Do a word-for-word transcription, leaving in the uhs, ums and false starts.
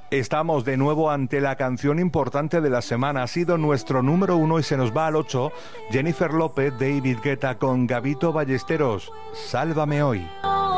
Estamos de nuevo ante la canción importante de la semana. Ha sido nuestro número uno y se nos va al ocho. Jennifer López, David Guetta con Gabito Ballesteros. Sálvame hoy.